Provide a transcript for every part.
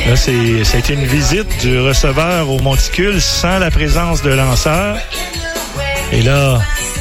Là, c'était une visite du receveur au monticule sans la présence de lanceur. Et là,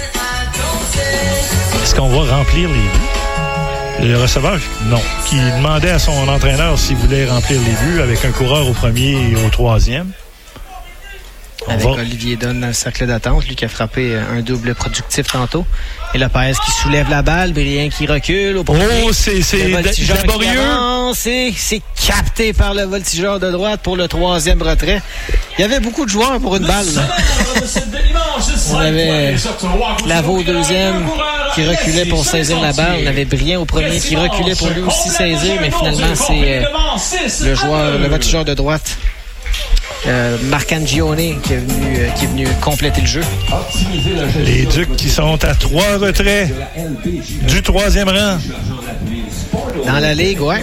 est-ce qu'on va remplir les buts? Le receveur, non, qui demandait à son entraîneur s'il voulait remplir les buts avec un coureur au premier et au troisième. Avec Olivier Dunn dans le cercle d'attente, lui qui a frappé un double productif tantôt. Et Lopez qui soulève la balle, Brien qui recule. Au c'est laborieux. C'est capté par le voltigeur de droite pour le troisième retrait. Il y avait beaucoup de joueurs pour une balle. On avait Lavaux au deuxième qui reculait pour saisir la balle. On avait Brien au premier qui reculait pour lui aussi saisir. Mais finalement, c'est le voltigeur de droite. Marc-Angione qui est venu compléter le jeu. Les Ducs qui sont à 3 retraits du troisième rang. Dans la Ligue, ouais.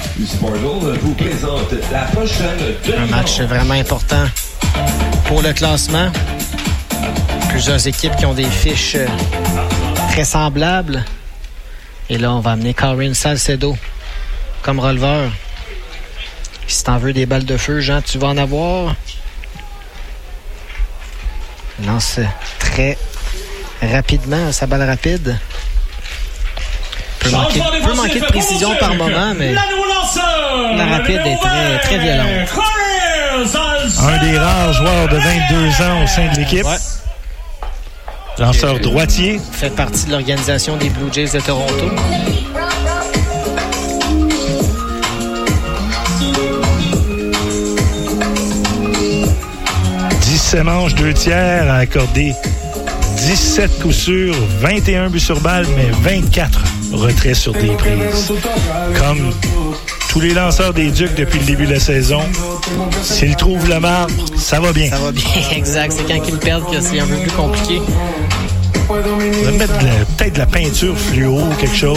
Un match vraiment important pour le classement. Plusieurs équipes qui ont des fiches très semblables. Et là, on va amener Corinne Salcedo comme releveur. Si t'en veux des balles de feu, Jean, tu vas en avoir. Il lance très rapidement sa balle rapide. Peut manquer de précision par moment, mais la rapide est très, très violente. Un des rares joueurs de 22 ans au sein de l'équipe. Ouais. Lanceur droitier. Fait partie de l'organisation des Blue Jays de Toronto. Manche 2 tiers a accordé 17 coups sûrs, 21 buts sur balle, mais 24 retraits sur des prises. Comme tous les lanceurs des Ducs depuis le début de la saison, s'ils trouvent le marbre, ça va bien. Ça va bien, exact. C'est quand ils le perdent que c'est un peu plus compliqué. On va mettre peut-être de la peinture fluo ou quelque chose.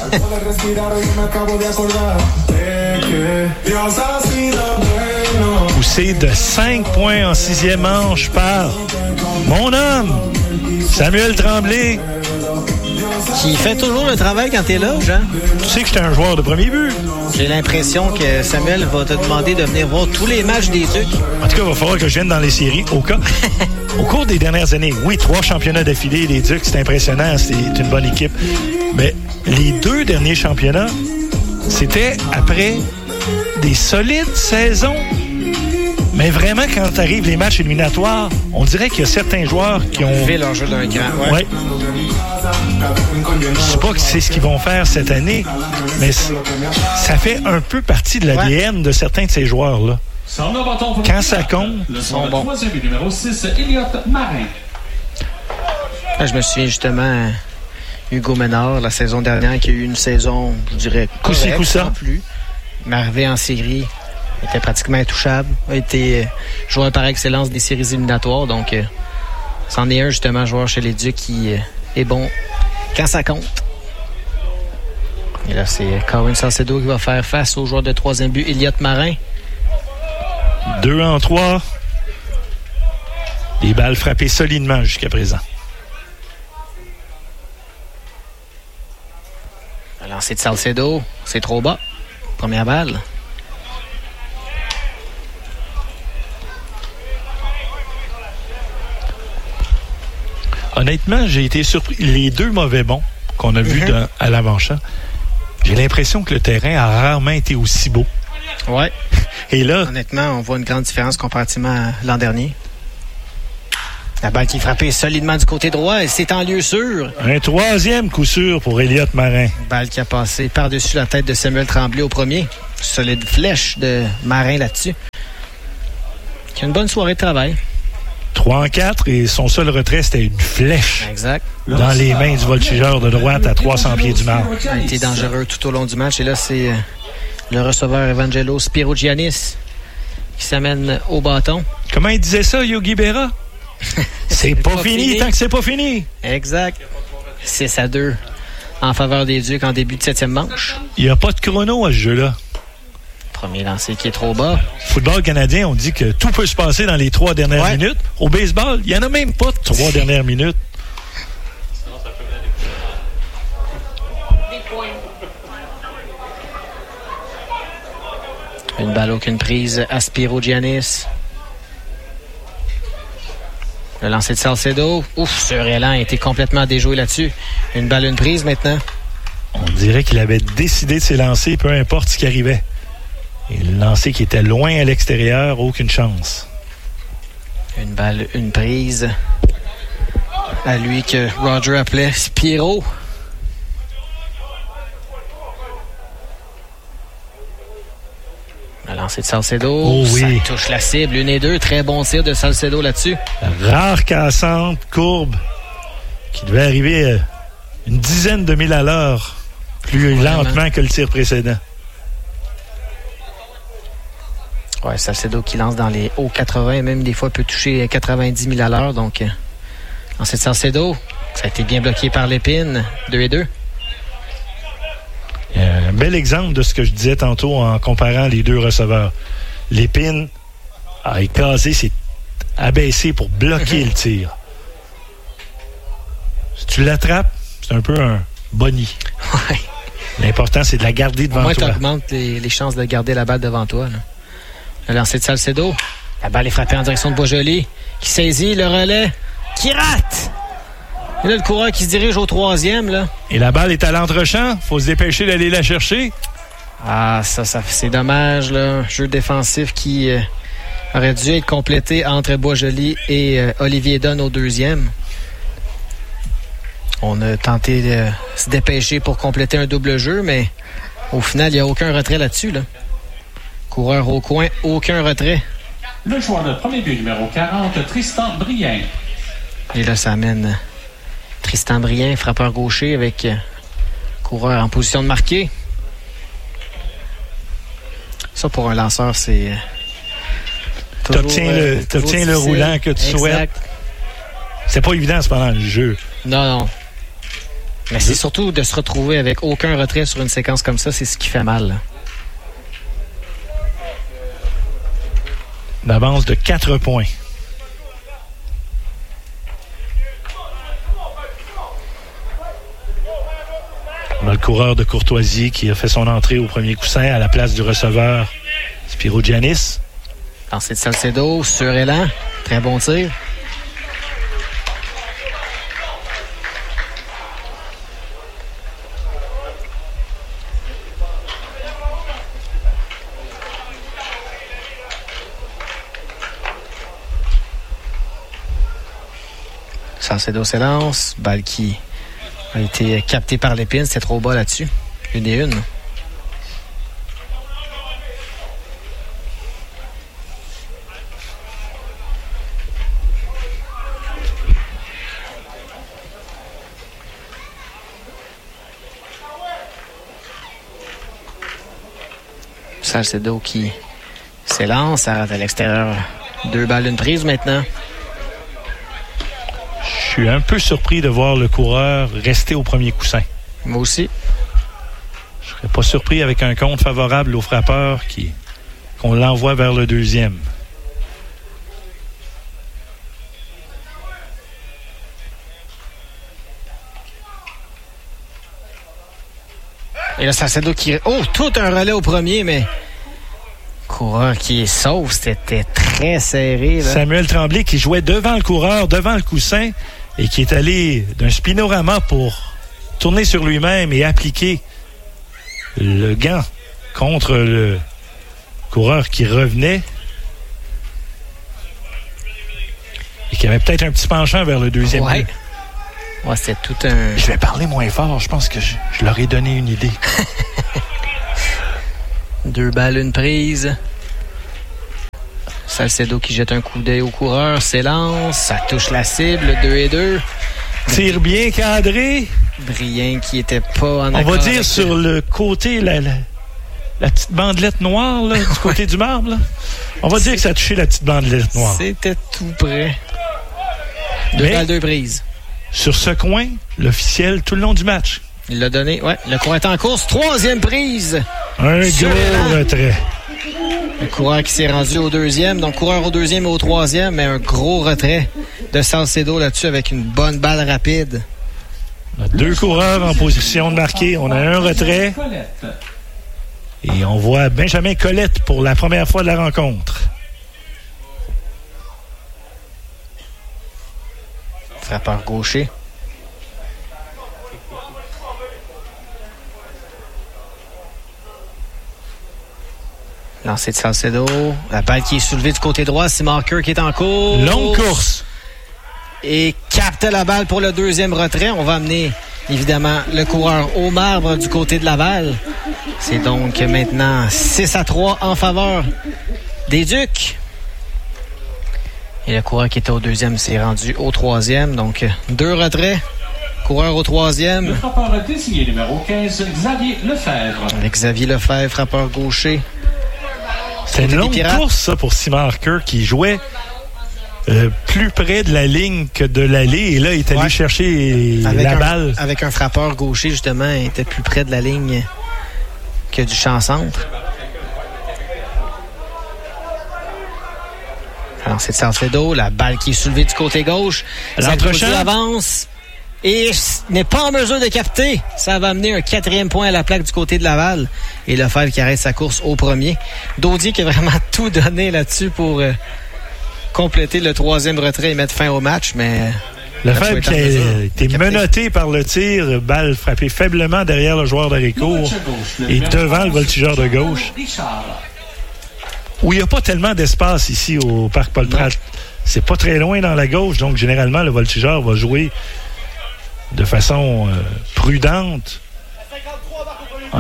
Poussé de 5 points en 6e manche par mon homme, Samuel Tremblay. Qui fait toujours le travail quand t'es là, Jean. Tu sais que j'étais un joueur de premier but. J'ai l'impression que Samuel va te demander de venir voir tous les matchs des Ducs. En tout cas, il va falloir que je vienne dans les séries. Au cours des dernières années, oui, 3 championnats d'affilée, les Ducs, c'est impressionnant, c'est une bonne équipe. Mais les 2 derniers championnats, c'était après des solides saisons. Mais vraiment, quand arrivent les matchs éliminatoires, on dirait qu'il y a certains joueurs qui ont fait leur jeu d'un grand. Ouais. Je sais pas que c'est ce qu'ils vont faire cette année, mais ça fait un peu partie de l'ADN de certains de ces joueurs-là. Quand ça compte, ils sont bons. Numéro 6, Elliott Marin. Je me souviens justement Hugo Ménard, la saison dernière, qui a eu une saison, je dirais, correcte, sans plus. Il m'est arrivé en série. Il était pratiquement intouchable. A été joueur par excellence des séries éliminatoires. Donc, c'en est un, justement, joueur chez les Ducs qui est bon quand ça compte. Et là, c'est Corinne Salcedo qui va faire face au joueur de 3e but, Elliott Marin. 2 en 3. Des balles frappées solidement jusqu'à présent. Le lancer de Salcedo, c'est trop bas. Première balle. Honnêtement, j'ai été surpris. Les 2 mauvais bons qu'on a vus à l'avant-champ, j'ai l'impression que le terrain a rarement été aussi beau. Ouais. Et là, honnêtement, on voit une grande différence comparativement à l'an dernier. La balle qui est frappée solidement du côté droit et c'est en lieu sûr. Un 3e coup sûr pour Elliott Marin. Balle qui a passé par-dessus la tête de Samuel Tremblay au premier. Solide flèche de Marin là-dessus. Qui a une bonne soirée de travail. 3 en 4 et son seul retrait, c'était une flèche. Exact. Dans les mains du voltigeur de droite à 300 pieds du marbre. Il a été dangereux tout au long du match. Et là, c'est le receveur Evangelo Spirogiannis qui s'amène au bâton. Comment il disait ça, Yogi Berra? C'est pas fini tant que c'est pas fini. Exact. 6-2 en faveur des Ducs en début de 7e manche. Il n'y a pas de chrono à ce jeu-là. Premier lancé qui est trop bas. Football canadien, on dit que tout peut se passer dans les 3 dernières minutes. Au baseball, il n'y en a même pas de 3 dernières minutes. Une balle, aucune prise à Spiro Giannis. Le lancer de Salcedo. Ouf, ce élan a été complètement déjoué là-dessus. Une balle, une prise maintenant. On dirait qu'il avait décidé de s'élancer, peu importe ce qui arrivait. Et le lancer qui était loin à l'extérieur, aucune chance. Une balle, une prise. À lui que Roger appelait Spiro. Le lancer de Salcedo. Oh oui. Ça touche la cible. 1 et 2. Très bon tir de Salcedo là-dessus. Rare cassante, courbe, qui devait arriver une dizaine de milles à l'heure, plus lentement que le tir précédent. Ouais, Salcedo qui lance dans les hauts 80, même des fois peut toucher 90 000 à l'heure. Donc, lancer de Salcedo, ça a été bien bloqué par Lépine. 2 et 2. Un bel exemple de ce que je disais tantôt en comparant les deux receveurs. Lépine a écrasé, s'est abaissé pour bloquer le tir. Si tu l'attrapes, c'est un peu un boni. Ouais. L'important, c'est de la garder devant toi. Au moins, tu augmentes les chances de garder la balle devant toi. Là. Le lancer de Salcedo. La balle est frappée en direction de Boisjoli, qui saisit le relais, qui rate. Et là, le coureur qui se dirige au 3e. Là. Et la balle est à l'entre-champ. Faut se dépêcher d'aller la chercher. Ah, ça c'est dommage. Là. Jeu défensif qui aurait dû être complété entre Boisjoli et Olivier Dunn au 2e. On a tenté de se dépêcher pour compléter un double jeu, mais au final, il n'y a aucun retrait là-dessus. Là. Coureur au coin, aucun retrait. Le joueur de premier but, numéro 40, Tristan Brien. Et là, ça amène Tristan Brien, frappeur gaucher, avec coureur en position de marquer. Ça, pour un lanceur, c'est t'obtiens le roulant que tu souhaites. C'est pas évident, cependant, le jeu. Non. Mais c'est surtout de se retrouver avec aucun retrait sur une séquence comme ça, c'est ce qui fait mal. Là. D'avance de 4 points. On a le coureur de Courtoisie qui a fait son entrée au premier coussin à la place du receveur Spiro Giannis. Lancé de Salcedo, sur élan. Très bon tir. Salcedo s'élance. Balle qui a été captée par Lépine. C'était trop bas là-dessus. 1 et 1. Salcedo qui s'élance. Ça rate à l'extérieur. 2 balles, 1 prise maintenant. Je suis un peu surpris de voir le coureur rester au premier coussin. Moi aussi. Je serais pas surpris avec un compte favorable au frappeur qu'on l'envoie vers le 2e. Et là, Salcedo qui... Oh, tout un relais au premier, mais... Coureur qui est sauf, c'était très serré. Là. Samuel Tremblay qui jouait devant le coureur, devant le coussin, et qui est allé d'un spinorama pour tourner sur lui-même et appliquer le gant contre le coureur qui revenait et qui avait peut-être un petit penchant vers le 2e. Ouais. Ouais, c'est tout un... Je vais parler moins fort, je pense que je leur ai donné une idée. 2 balles, 1 prise. Salcedo qui jette un coup d'œil au coureur, s'élance, ça touche la cible, 2 et 2. Tire bien cadré. Brien qui était pas en accord. On va dire sur le côté, la petite bandelette noire, là, du côté du marbre. Là. On va dire que ça a touché la petite bandelette noire. C'était tout près. 2 balles, 2 prises. Sur ce coin, l'officiel tout le long du match. Il l'a donné, ouais. Le coureur est en course. 3e prise. Un gros retrait. Le coureur qui s'est rendu au 2e. Donc, coureur au 2e et au 3e, mais un gros retrait de Salcedo là-dessus avec une bonne balle rapide. On a 2 coureurs en position de marquer. On a un retrait. Et on voit Benjamin Colette pour la première fois de la rencontre. Frappeur gaucher. Lancé de Salcedo. La balle qui est soulevée du côté droit. C'est Marker qui est en course. Longue course. Et capte la balle pour le deuxième retrait. On va amener évidemment le coureur au marbre du côté de Laval. C'est donc maintenant 6-3 en faveur des Ducs. Et le coureur qui était au deuxième s'est rendu au troisième. Donc 2 retraits. Coureur au troisième. Le frappeur désigné numéro 15, Xavier Lefebvre. Avec Xavier Lefebvre, frappeur gaucher. C'est une longue course, ça, pour Simon Marker qui jouait plus près de la ligne que de l'allée. Et là, il est allé chercher la balle. Avec un frappeur gaucher, justement, il était plus près de la ligne que du champ-centre. Alors, c'est de Salcedo. La balle qui est soulevée du côté gauche. L'entrechamp avance et n'est pas en mesure de capter. Ça va amener un 4e point à la plaque du côté de Laval. Et Lefebvre qui arrête sa course au premier. Daudier qui a vraiment tout donné là-dessus pour compléter le 3e retrait et mettre fin au match. Mais Lefebvre qui a été menotté par le tir. Balle frappée faiblement derrière le joueur de Ricourt et devant le voltigeur de gauche. Où il n'y a pas tellement d'espace ici au Parc Paul-Pratt. C'est pas très loin dans la gauche, donc généralement le voltigeur va jouer de façon prudente. On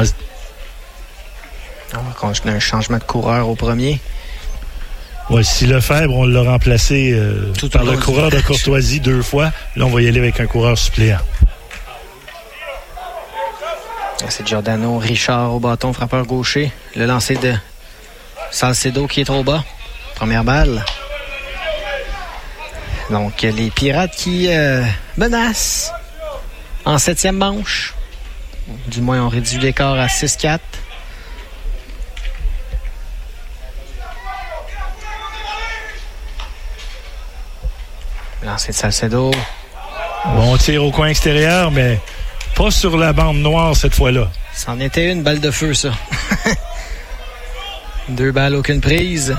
va continuer un changement de coureur au premier. Ouais, si Lefebvre, on l'a remplacé par le coureur de Courtoisie 2 fois, là on va y aller avec un coureur suppléant. C'est Giordano Richard au bâton, frappeur gaucher. Le lancer de Salcedo qui est trop bas. Première balle. Donc, les Pirates qui menacent en 7e manche. Du moins, on réduit l'écart à 6-4. Lancer de Salcedo. Bon tir au coin extérieur, mais pas sur la bande noire cette fois-là. C'en était une balle de feu, ça. 2 balles, aucune prise.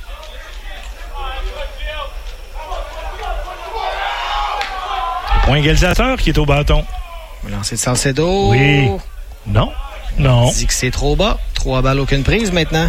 Point égalisateur qui est au bâton. Lancer de Salcedo. Oui. Non. Non. On dit que c'est trop bas. 3 balles, aucune prise maintenant.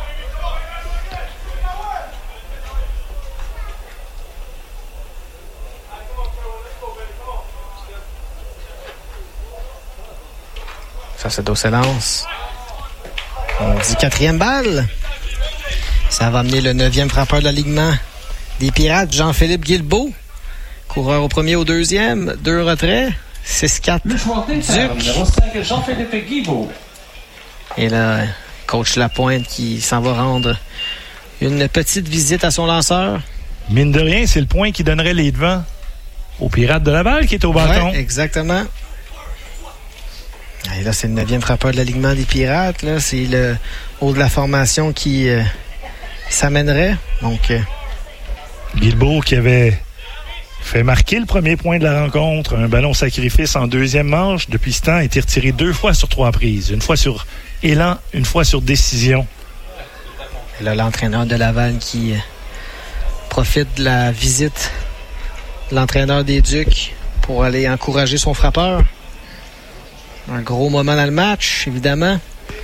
Salcedo se lance. On dit 4e balle. Ça va amener le 9e frappeur de l'alignement des Pirates, Jean-Philippe Guilbeault. Coureur au premier, au deuxième. 2 retraits. 6-4. Le joueur d'Inter, numéro 5, Jean-Philippe Guilbeault. Et là, coach Lapointe qui s'en va rendre une petite visite à son lanceur. Mine de rien, c'est le point qui donnerait les devants aux Pirates de Laval qui est au bâton. Ouais, exactement. Et là, c'est le 9e frappeur de l'alignement des Pirates. Là, c'est le haut de la formation qui s'amènerait. Donc, Guilbeault qui avait fait marquer le premier point de la rencontre. Un ballon sacrifice en 2e manche. Depuis ce temps, a été retiré 2 fois sur 3 prises. Une fois sur élan, une fois sur décision. Et là, l'entraîneur de Laval qui profite de la visite de l'entraîneur des Ducs pour aller encourager son frappeur. Un gros moment dans le match, évidemment.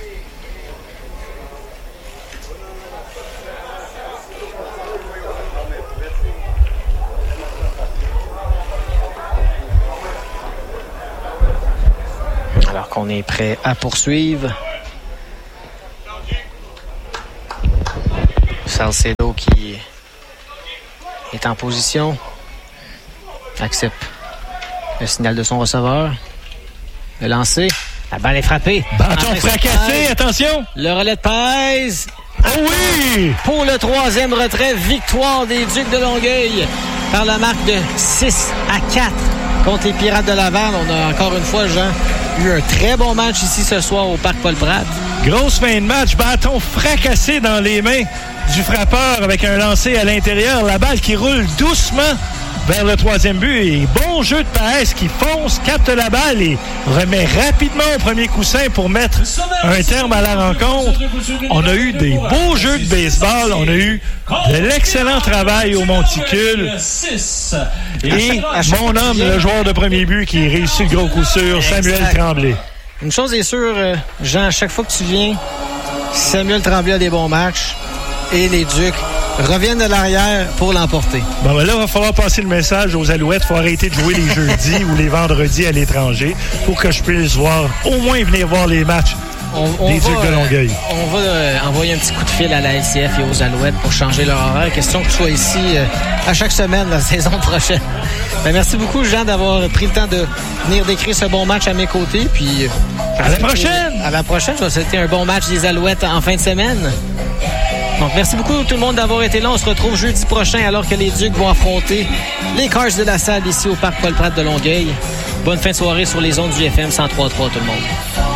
Alors qu'on est prêt à poursuivre. Salcedo qui est en position. Accepte le signal de son receveur. Le lancer. La balle est frappée. Bâton fracassé, attention! Le relais de Paez. Oh oui! Pour le 3e retrait, victoire des Ducs de Longueuil par la marque de 6-4 contre les Pirates de Laval. On a encore une fois, Jean, eu un très bon match ici ce soir au Parc Paul-Pratt. Grosse fin de match. Bâton fracassé dans les mains du frappeur avec un lancer à l'intérieur. La balle qui roule doucement vers le troisième but. Et bon jeu de Paes qui fonce, capte la balle et remet rapidement au premier coussin pour mettre un terme à la rencontre. On a eu des beaux jeux de baseball. On a eu de l'excellent travail au monticule. Et mon homme, le joueur de premier but qui réussit le gros coup sûr, Samuel Tremblay. Une chose est sûre, Jean, à chaque fois que tu viens, Samuel Tremblay a des bons matchs et les Ducs reviennent de l'arrière pour l'emporter. Bon, ben là, il va falloir passer le message aux Alouettes. Il faut arrêter de jouer les jeudis ou les vendredis à l'étranger pour que je puisse au moins venir voir les matchs des Ducs de Longueuil. On va envoyer un petit coup de fil à la LCF et aux Alouettes pour changer leur horaire. Question que tu sois ici à chaque semaine la saison prochaine. Ben, merci beaucoup, Jean, d'avoir pris le temps de venir décrire ce bon match à mes côtés. Puis, à la prochaine! À la prochaine. C'était un bon match des Alouettes en fin de semaine. Donc, merci beaucoup tout le monde d'avoir été là. On se retrouve jeudi prochain alors que les Ducs vont affronter les Cars de la Salle ici au Parc Paul-Pratte de Longueuil. Bonne fin de soirée sur les ondes du FM 103.3 tout le monde.